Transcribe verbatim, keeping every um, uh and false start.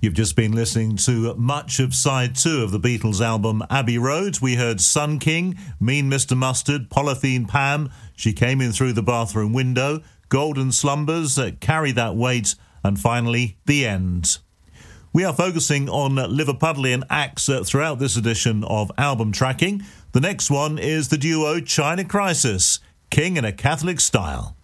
You've just been listening to much of side two of the Beatles album Abbey Road. We heard Sun King, Mean Mister Mustard, Polythene Pam, She Came In Through the Bathroom Window, Golden Slumbers, uh, Carry That Weight, and finally, The End. We are focusing on Liverpudlian acts uh, throughout this edition of Album Tracking. The next one is the duo China Crisis, King in a Catholic Style.